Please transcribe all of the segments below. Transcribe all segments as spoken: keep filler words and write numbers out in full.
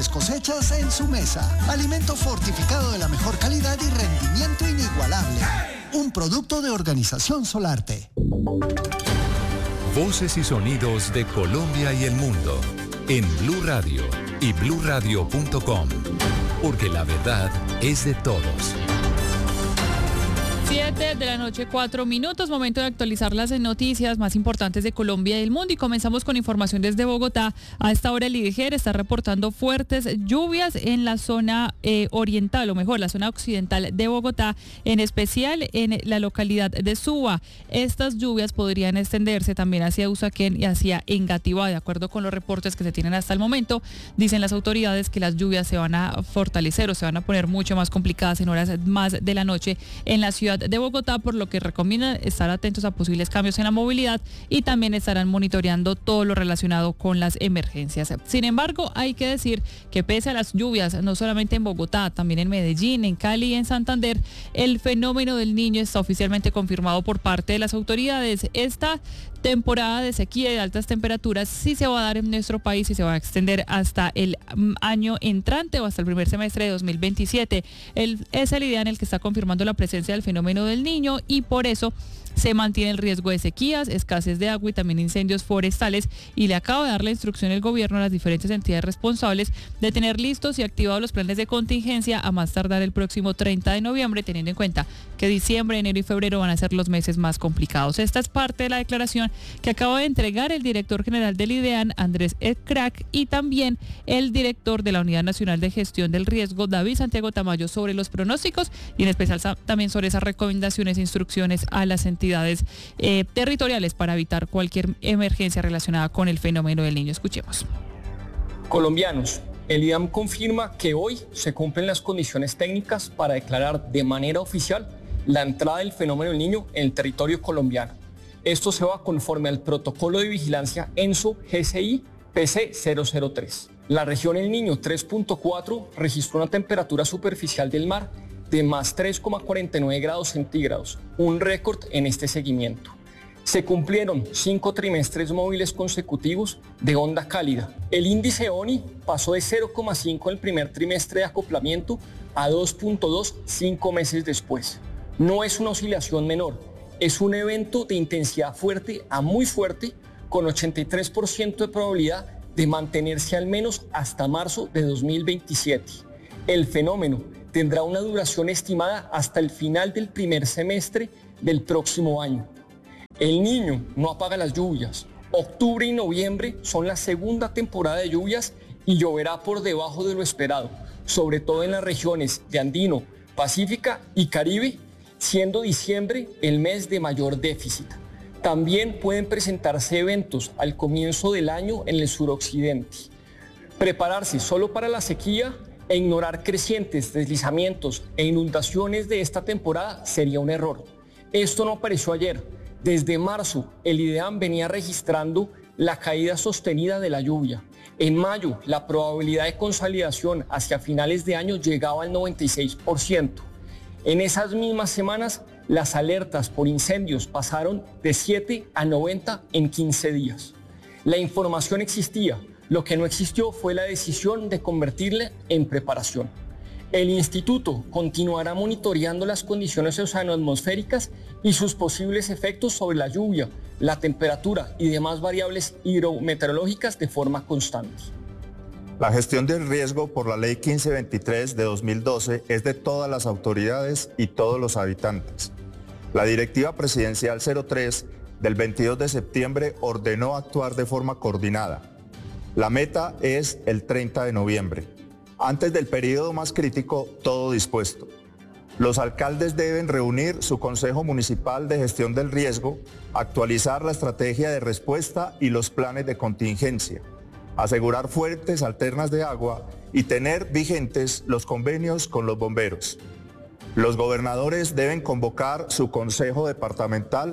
mejores cosechas en su mesa. Alimento fortificado de la mejor calidad y rendimiento inigualable. Un producto de Organización Solarte. Voces y sonidos de Colombia y el mundo en Blue Radio y blue radio punto com, porque la verdad es de todos. siete de la noche, cuatro minutos, momento de actualizar las noticias más importantes de Colombia y el mundo, y comenzamos con información desde Bogotá. A esta hora el IDEGER está reportando fuertes lluvias en la zona eh, oriental, o mejor, la zona occidental de Bogotá, en especial en la localidad de Suba. Estas lluvias podrían extenderse también hacia Usaquén y hacia Engativá, de acuerdo con los reportes que se tienen hasta el momento. Dicen las autoridades que las lluvias se van a fortalecer o se van a poner mucho más complicadas en horas más de la noche en la ciudad de Bogotá, por lo que recomiendan estar atentos a posibles cambios en la movilidad y también estarán monitoreando todo lo relacionado con las emergencias. Sin embargo, hay que decir que pese a las lluvias, no solamente en Bogotá, también en Medellín, en Cali y en Santander, el fenómeno del Niño está oficialmente confirmado por parte de las autoridades. Esta temporada de sequía y de altas temperaturas sí se va a dar en nuestro país y se va a extender hasta el año entrante o hasta el primer semestre de dos mil veintisiete. El, es el día en el que está confirmando la presencia del fenómeno del Niño, y por eso se mantiene el riesgo de sequías, escasez de agua y también incendios forestales, y le acaba de dar la instrucción el gobierno a las diferentes entidades responsables de tener listos y activados los planes de contingencia a más tardar el próximo treinta de noviembre, teniendo en cuenta que diciembre, enero y febrero van a ser los meses más complicados. Esta es parte de la declaración que acaba de entregar el director general del IDEAN, Andrés Ecrac, y también el director de la Unidad Nacional de Gestión del Riesgo, David Santiago Tamayo, sobre los pronósticos y en especial también sobre esas recomendaciones e instrucciones a las entidades entidades eh, territoriales para evitar cualquier emergencia relacionada con el fenómeno del Niño. Escuchemos. Colombianos, el IDEAM confirma que hoy se cumplen las condiciones técnicas para declarar de manera oficial la entrada del fenómeno del Niño en el territorio colombiano. Esto se va conforme al protocolo de vigilancia ENSO G C I P C cero cero tres. La región El Niño tres punto cuatro registró una temperatura superficial del mar de más tres coma cuarenta y nueve grados centígrados, un récord en este seguimiento. Se cumplieron cinco trimestres móviles consecutivos de onda cálida. El índice O N I pasó de cero coma cinco en el primer trimestre de acoplamiento a dos punto dos cinco meses después. No es una oscilación menor, es un evento de intensidad fuerte a muy fuerte, con ochenta y tres por ciento de probabilidad de mantenerse al menos hasta marzo de dos mil veintisiete. El fenómeno tendrá una duración estimada hasta el final del primer semestre del próximo año. El Niño no apaga las lluvias. Octubre y noviembre son la segunda temporada de lluvias y lloverá por debajo de lo esperado, sobre todo en las regiones de Andino, Pacífica y Caribe, siendo diciembre el mes de mayor déficit. También pueden presentarse eventos al comienzo del año en el suroccidente. Prepararse solo para la sequía e ignorar crecientes deslizamientos e inundaciones de esta temporada sería un error. Esto no apareció ayer. Desde marzo, el IDEAM venía registrando la caída sostenida de la lluvia. En mayo, la probabilidad de consolidación hacia finales de año llegaba al noventa y seis por ciento. En esas mismas semanas, las alertas por incendios pasaron de siete a noventa en quince días. La información existía. Lo que no existió fue la decisión de convertirla en preparación. El instituto continuará monitoreando las condiciones oceanoatmosféricas y sus posibles efectos sobre la lluvia, la temperatura y demás variables hidrometeorológicas de forma constante. La gestión del riesgo por la Ley quince veintitrés de dos mil doce es de todas las autoridades y todos los habitantes. La Directiva Presidencial cero tres del veintidós de septiembre ordenó actuar de forma coordinada. La meta es el treinta de noviembre. Antes del periodo más crítico, todo dispuesto. Los alcaldes deben reunir su Consejo Municipal de Gestión del Riesgo, actualizar la estrategia de respuesta y los planes de contingencia, asegurar fuentes alternas de agua y tener vigentes los convenios con los bomberos. Los gobernadores deben convocar su Consejo Departamental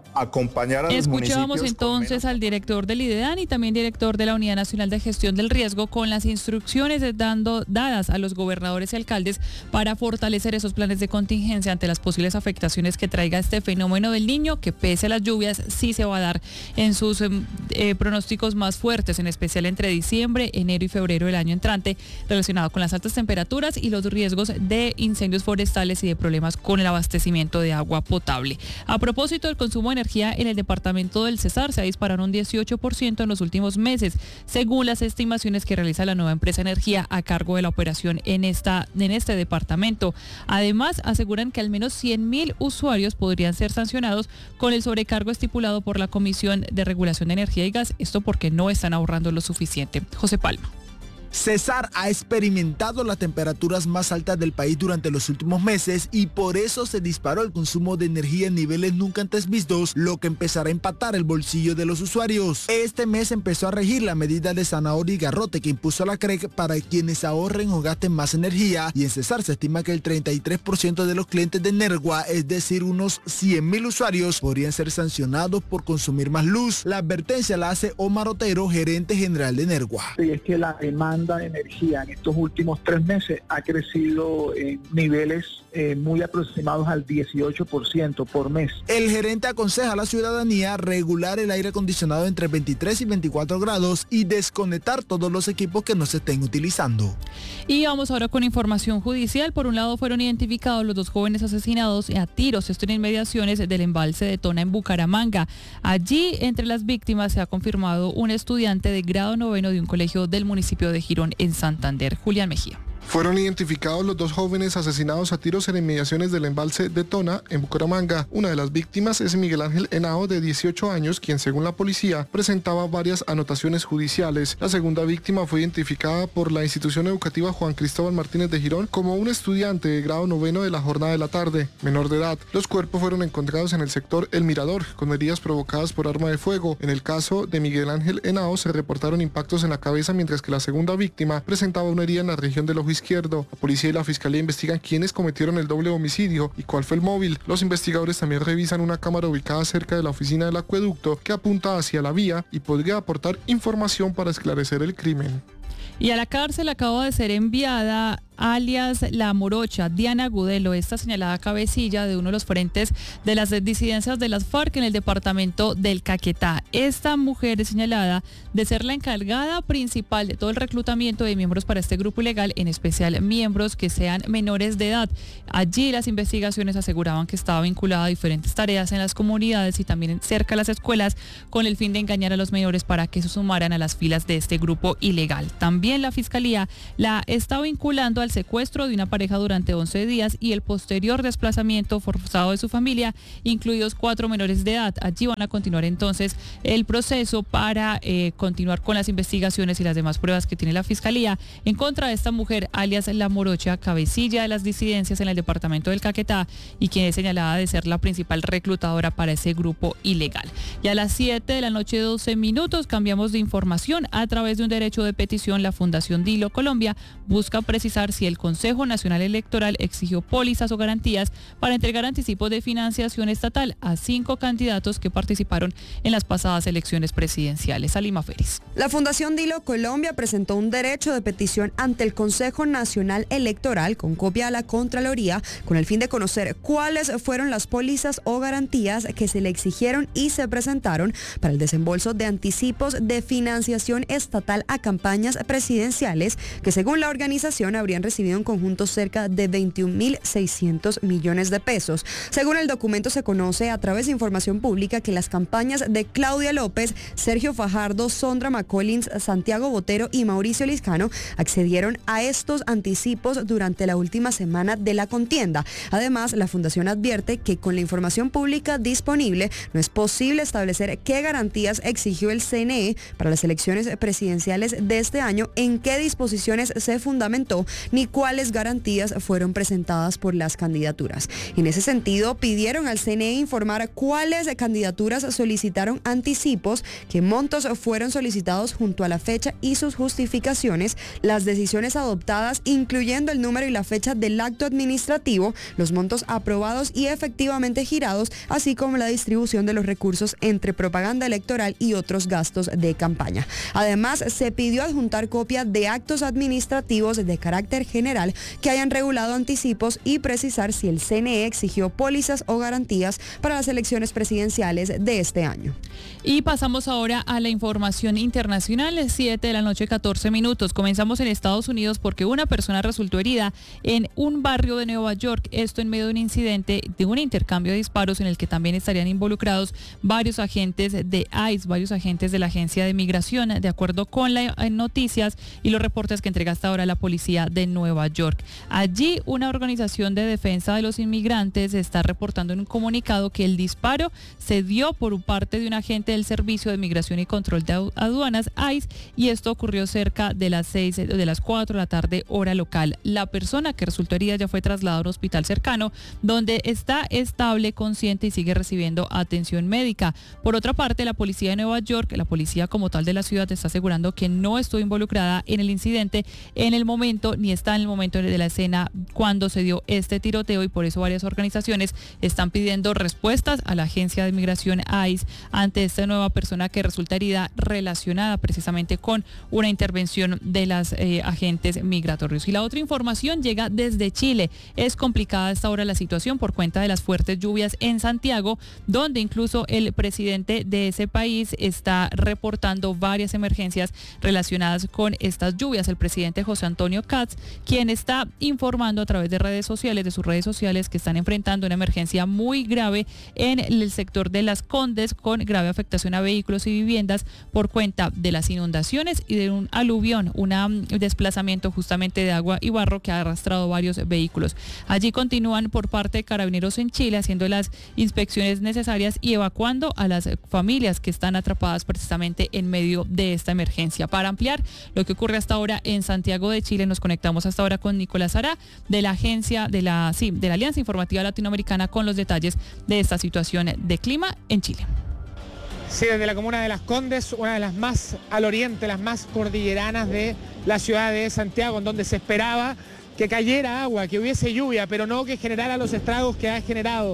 acompañar a los municipios. Escuchábamos entonces al director del IDEAN y también director de la Unidad Nacional de Gestión del Riesgo con las instrucciones dando, dadas a los gobernadores y alcaldes para fortalecer esos planes de contingencia ante las posibles afectaciones que traiga este fenómeno del Niño, que pese a las lluvias sí se va a dar en sus eh, pronósticos más fuertes, en especial entre diciembre, enero y febrero del año entrante, relacionado con las altas temperaturas y los riesgos de incendios forestales y de problemas con el abastecimiento de agua potable. A propósito del consumo de energía en el departamento del Cesar, se ha disparado un dieciocho por ciento en los últimos meses, según las estimaciones que realiza la nueva empresa Energía a cargo de la operación en, esta, en este departamento. Además, aseguran que al menos cien mil usuarios podrían ser sancionados con el sobrecargo estipulado por la Comisión de Regulación de Energía y Gas, esto porque no están ahorrando lo suficiente. José Palma. Cesar ha experimentado las temperaturas más altas del país durante los últimos meses y por eso se disparó el consumo de energía en niveles nunca antes vistos, lo que empezará a empatar el bolsillo de los usuarios. Este mes empezó a regir la medida de zanahoria y garrote que impuso la C R E C para quienes ahorren o gasten más energía, y en Cesar se estima que el treinta y tres por ciento de los clientes de Energua, es decir, unos cien mil usuarios, podrían ser sancionados por consumir más luz. La advertencia la hace Omar Otero, gerente general de Energua. Y es que la demanda de energía en estos últimos tres meses ha crecido en niveles eh, muy aproximados al dieciocho por ciento por mes. El gerente aconseja a la ciudadanía regular el aire acondicionado entre veintitrés y veinticuatro grados y desconectar todos los equipos que no se estén utilizando. Y vamos ahora con información judicial. Por un lado, fueron identificados los dos jóvenes asesinados a tiros, esto en inmediaciones del embalse de Tona en Bucaramanga. Allí, entre las víctimas, se ha confirmado un estudiante de grado noveno de un colegio del municipio de Girón en Santander. Julián Mejía. Fueron identificados los dos jóvenes asesinados a tiros en inmediaciones del embalse de Tona, en Bucaramanga. Una de las víctimas es Miguel Ángel Henao, de dieciocho años, quien según la policía presentaba varias anotaciones judiciales. La segunda víctima fue identificada por la institución educativa Juan Cristóbal Martínez de Girón como un estudiante de grado noveno de la jornada de la tarde, menor de edad. Los cuerpos fueron encontrados en el sector El Mirador, con heridas provocadas por arma de fuego. En el caso de Miguel Ángel Henao se reportaron impactos en la cabeza, mientras que la segunda víctima presentaba una herida en la región del ojo izquierdo. La policía y la fiscalía investigan quiénes cometieron el doble homicidio y cuál fue el móvil. Los investigadores también revisan una cámara ubicada cerca de la oficina del acueducto que apunta hacia la vía y podría aportar información para esclarecer el crimen. Y a la cárcel acaba de ser enviada, alias La Morocha, Diana Gudelo, esta señalada cabecilla de uno de los frentes de las disidencias de las FARC en el departamento del Caquetá. Esta mujer es señalada de ser la encargada principal de todo el reclutamiento de miembros para este grupo ilegal, en especial miembros que sean menores de edad. Allí las investigaciones aseguraban que estaba vinculada a diferentes tareas en las comunidades y también cerca de las escuelas, con el fin de engañar a los menores para que se sumaran a las filas de este grupo ilegal. También la fiscalía la está vinculando al secuestro de una pareja durante once días y el posterior desplazamiento forzado de su familia, incluidos cuatro menores de edad. Allí van a continuar entonces el proceso para eh, continuar con las investigaciones y las demás pruebas que tiene la fiscalía en contra de esta mujer, alias La Morocha, cabecilla de las disidencias en el departamento del Caquetá y quien es señalada de ser la principal reclutadora para ese grupo ilegal. Y a las siete de la noche, doce minutos, cambiamos de información. A través de un derecho de petición, la Fundación Dilo Colombia busca precisar si el Consejo Nacional Electoral exigió pólizas o garantías para entregar anticipos de financiación estatal a cinco candidatos que participaron en las pasadas elecciones presidenciales. Alima Férez. La Fundación Dilo Colombia presentó un derecho de petición ante el Consejo Nacional Electoral con copia a la Contraloría con el fin de conocer cuáles fueron las pólizas o garantías que se le exigieron y se presentaron para el desembolso de anticipos de financiación estatal a campañas presidenciales que, según la organización, habrían recibido en conjunto cerca de veintiún mil seiscientos millones de pesos. Según el documento, se conoce a través de información pública que las campañas de Claudia López, Sergio Fajardo, Sondra McCollins, Santiago Botero y Mauricio Liscano accedieron a estos anticipos durante la última semana de la contienda. Además, la Fundación advierte que con la información pública disponible no es posible establecer qué garantías exigió el C N E para las elecciones presidenciales de este año, en qué disposiciones se fundamentó ni cuáles garantías fueron presentadas por las candidaturas. En ese sentido, pidieron al C N E informar cuáles candidaturas solicitaron anticipos, qué montos fueron solicitados junto a la fecha y sus justificaciones, las decisiones adoptadas, incluyendo el número y la fecha del acto administrativo, los montos aprobados y efectivamente girados, así como la distribución de los recursos entre propaganda electoral y otros gastos de campaña. Además, se pidió adjuntar copia de actos administrativos de carácter general que hayan regulado anticipos y precisar si el C N E exigió pólizas o garantías para las elecciones presidenciales de este año. Y pasamos ahora a la información internacional, siete de la noche, catorce minutos. Comenzamos en Estados Unidos porque una persona resultó herida en un barrio de Nueva York, esto en medio de un incidente de un intercambio de disparos en el que también estarían involucrados varios agentes de ICE, varios agentes de la Agencia de Migración, de acuerdo con las noticias y los reportes que entrega hasta ahora la policía de Nueva York. Allí, una organización de defensa de los inmigrantes está reportando en un comunicado que el disparo se dio por parte de un agente del Servicio de Migración y Control de Aduanas, ICE, y esto ocurrió cerca de las seis, de las cuatro de la tarde, hora local. La persona que resultó herida ya fue trasladada a un hospital cercano, donde está estable, consciente y sigue recibiendo atención médica. Por otra parte, la policía de Nueva York, la policía como tal de la ciudad, está asegurando que no estuvo involucrada en el incidente en el momento, ni está en el momento de la escena cuando se dio este tiroteo, y por eso varias organizaciones están pidiendo respuestas a la Agencia de Migración ICE ante esta nueva persona que resulta herida relacionada precisamente con una intervención de las eh, agentes migratorios. Y la otra información llega desde Chile. Es complicada a esta hora la situación por cuenta de las fuertes lluvias en Santiago, donde incluso el presidente de ese país está reportando varias emergencias relacionadas con estas lluvias. El presidente José Antonio Kast, quien está informando a través de redes sociales, de sus redes sociales, que están enfrentando una emergencia muy grave en el sector de Las Condes, con grave afectación a vehículos y viviendas por cuenta de las inundaciones y de un aluvión, un desplazamiento justamente de agua y barro que ha arrastrado varios vehículos. Allí continúan por parte de Carabineros en Chile haciendo las inspecciones necesarias y evacuando a las familias que están atrapadas precisamente en medio de esta emergencia. Para ampliar lo que ocurre hasta ahora en Santiago de Chile, nos conectamos hasta ahora con Nicolás Sará de la agencia de la, sí, de la Alianza Informativa Latinoamericana, con los detalles de esta situación de clima en Chile. Sí, desde la comuna de Las Condes, una de las más al oriente, las más cordilleranas de la ciudad de Santiago, en donde se esperaba que cayera agua, que hubiese lluvia, pero no que generara los estragos que ha generado.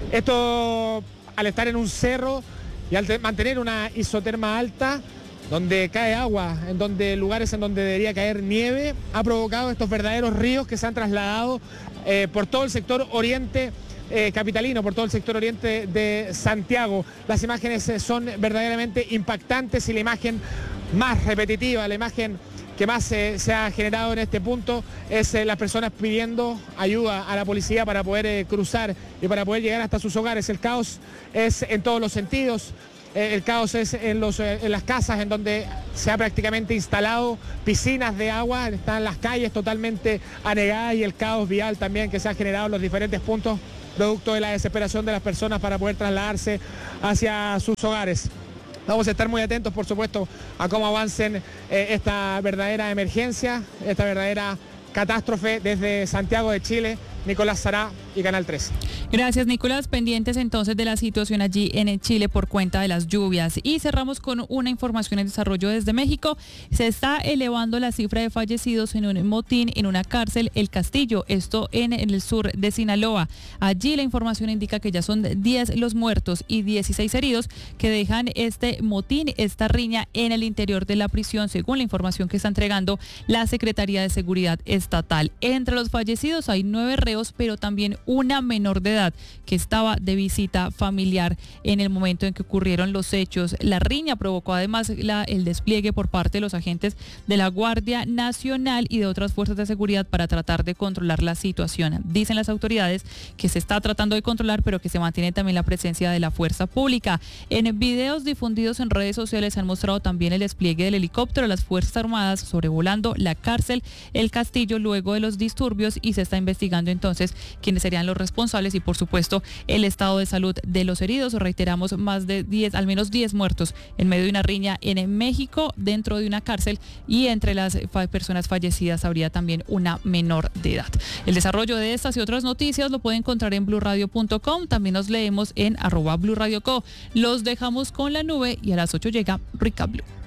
Esto, al estar en un cerro y al mantener una isoterma alta, donde cae agua, en donde lugares en donde debería caer nieve, ha provocado estos verdaderos ríos que se han trasladado eh, por todo el sector oriente Eh, capitalino, por todo el sector oriente de Santiago. Las imágenes eh, son verdaderamente impactantes, y la imagen más repetitiva, la imagen que más eh, se ha generado en este punto es eh, las personas pidiendo ayuda a la policía para poder eh, cruzar y para poder llegar hasta sus hogares. El caos es en todos los sentidos. Eh, el caos es en, los, eh, en las casas en donde se ha prácticamente instalado piscinas de agua, están las calles totalmente anegadas, y el caos vial también que se ha generado en los diferentes puntos, producto de la desesperación de las personas para poder trasladarse hacia sus hogares. Vamos a estar muy atentos, por supuesto, a cómo avancen eh, esta verdadera emergencia, esta verdadera catástrofe. Desde Santiago de Chile, Nicolás Sará y Canal tres. Gracias, Nicolás. Pendientes entonces de la situación allí en Chile por cuenta de las lluvias. Y cerramos con una información en desarrollo desde México. Se está elevando la cifra de fallecidos en un motín en una cárcel, El Castillo, esto en el sur de Sinaloa. Allí la información indica que ya son diez los muertos y dieciséis heridos que dejan este motín, esta riña en el interior de la prisión, según la información que está entregando la Secretaría de Seguridad Estatal. Entre los fallecidos hay nueve reos, pero también una menor de edad que estaba de visita familiar en el momento en que ocurrieron los hechos. La riña provocó además la, el despliegue por parte de los agentes de la Guardia Nacional y de otras fuerzas de seguridad para tratar de controlar la situación. Dicen las autoridades que se está tratando de controlar, pero que se mantiene también la presencia de la fuerza pública. En videos difundidos en redes sociales se han mostrado también el despliegue del helicóptero de las Fuerzas Armadas sobrevolando la cárcel El Castillo luego de los disturbios, y se está investigando entonces quiénes serían serían los responsables y por supuesto el estado de salud de los heridos. Reiteramos, más de diez, al menos diez muertos en medio de una riña en México dentro de una cárcel, y entre las fa- personas fallecidas habría también una menor de edad. El desarrollo de estas y otras noticias lo puede encontrar en blue radio punto com. También nos leemos en arroba Blue Radio Co. Los dejamos con la nube y a las ocho llega Rica Blue.